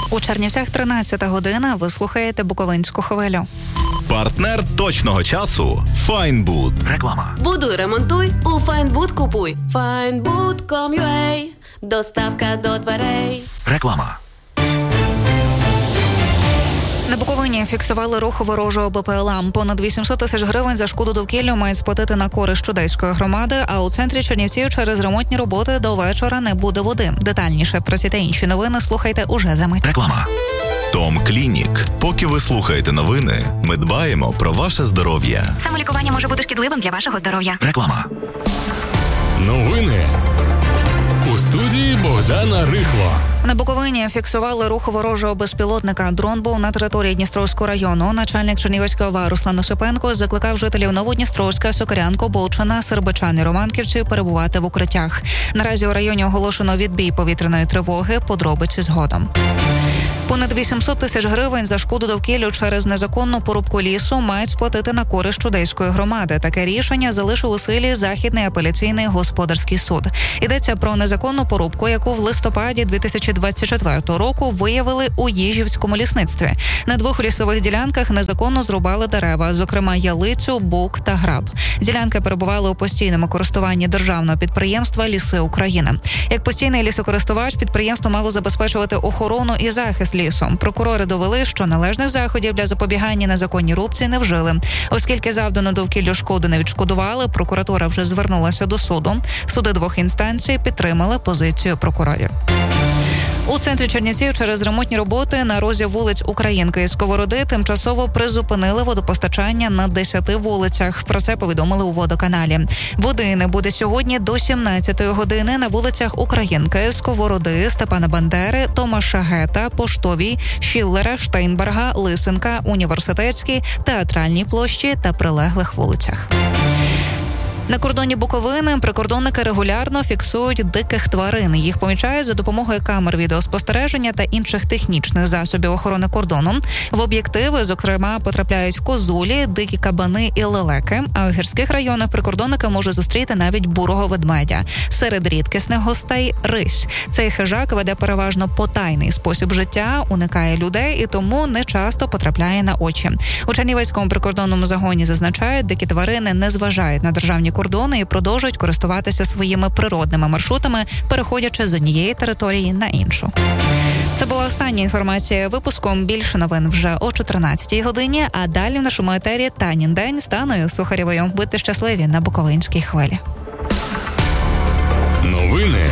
У Чернівцях 13 година. Ви слухаєте Буковинську хвилю. Партнер точного часу – Файнбуд. Реклама. Будуй, ремонтуй, у Файнбуд купуй. Findbood.com.ua. Доставка до дверей. Реклама. На Буковині фіксували рух ворожого БПЛА. Понад 800 тисяч гривень за шкоду довкіллю мають сплатити на користь Чудейської громади, а у центрі Чернівців через ремонтні роботи до вечора не буде води. Детальніше про ці та інші новини слухайте уже за мить. Реклама. Том Клінік. Поки ви слухаєте новини, ми дбаємо про ваше здоров'я. Самолікування може бути шкідливим для вашого здоров'я. Реклама. Новини. У студії Богдана Рихло. На Буковині фіксували рух ворожого безпілотника. Дрон був на території Дністровського району. Начальник Чернівецької ОВА Руслан Осипенко закликав жителів Новодністровська, Сокирянку, Болчина, Сербичан і Романківці перебувати в укриттях. Наразі у районі оголошено відбій повітряної тривоги. Подробиці згодом. Понад 800 тисяч гривень за шкоду довкіллю через незаконну порубку лісу мають сплатити на користь Чудейської громади. Таке рішення залишив у силі Західний апеляційний господарський суд. Йдеться про незаконну порубку, яку в листопаді 2024 року виявили у Їжівському лісництві. На 2 лісових ділянках незаконно зрубали дерева, зокрема ялицю, бук та граб. Ділянки перебували у постійному користуванні державного підприємства «Ліси України». Як постійний лісокористувач, підприємство мало забезпечувати охорону і захист лісом. Прокурори довели, що належних заходів для запобігання незаконній рубці не вжили. Оскільки завдану довкіллю шкоду не відшкодували, прокуратура вже звернулася до суду. Суди 2 інстанцій підтримали позицію прокурорів. У центрі Чернівців через ремонтні роботи на розі вулиць Українки і Сковороди тимчасово призупинили водопостачання на 10 вулицях. Про це повідомили у водоканалі. Води не буде сьогодні до 17-ї години на вулицях Українки, Сковороди, Степана Бандери, Томаша Гета, Поштовій, Шіллера, Штейнберга, Лисенка, Університетській, Театральній площі та прилеглих вулицях. На кордоні Буковини прикордонники регулярно фіксують диких тварин. Їх помічають за допомогою камер відеоспостереження та інших технічних засобів охорони кордону. В об'єктиви, зокрема, потрапляють козулі, дикі кабани і лелеки. А у гірських районах прикордонники можуть зустріти навіть бурого ведмедя. Серед рідкісних гостей – рись. Цей хижак веде переважно потайний спосіб життя, уникає людей і тому не часто потрапляє на очі. У Чернівецькому прикордонному загоні зазначають, дикі тварини не зважають на державні кордони і продовжують користуватися своїми природними маршрутами, переходячи з однієї території на іншу. Це була остання інформація випуску. Більше новин вже о 14-й годині, а далі в нашому етері Танін день з Таною Сухарєвою. Будьте щасливі на Буковинській хвилі. Новини.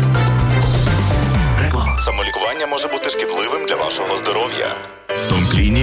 Реклама. Самолікування може бути шкідливим для вашого здоров'я. Том Клінік.